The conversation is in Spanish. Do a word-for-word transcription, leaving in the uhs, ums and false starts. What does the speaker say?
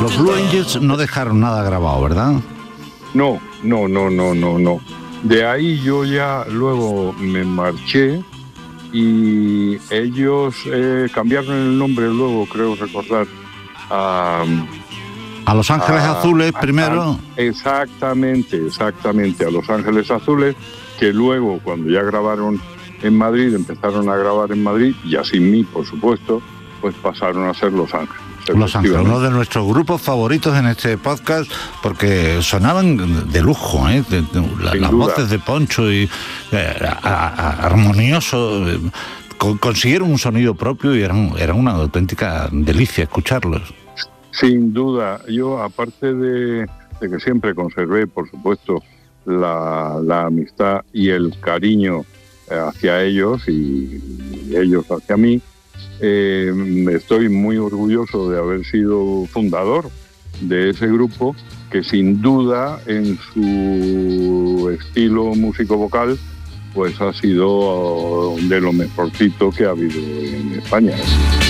Los Blue Angels no dejaron nada grabado, ¿verdad? No, no, no, no, no, no. De ahí yo ya luego me marché y ellos eh, cambiaron el nombre luego, creo recordar, a... A Los Ángeles a, Azules a, primero. A, exactamente, exactamente, a Los Ángeles Azules, que luego cuando ya grabaron en Madrid, empezaron a grabar en Madrid, ya sin mí, por supuesto, pues pasaron a ser Los Ángeles. Los Ángeles, uno de nuestros grupos favoritos en este podcast, porque sonaban de lujo, ¿eh? de, de, la, las duda. voces de Poncho y eh, a, a, armonioso, eh, con, consiguieron un sonido propio y eran, eran una auténtica delicia escucharlos. Sin duda, yo aparte de, de que siempre conservé, por supuesto, la, la amistad y el cariño eh, hacia ellos y, y ellos hacia mí, eh, estoy muy orgulloso de haber sido fundador de ese grupo que sin duda en su estilo músico-vocal pues ha sido de lo mejorcito que ha habido en España.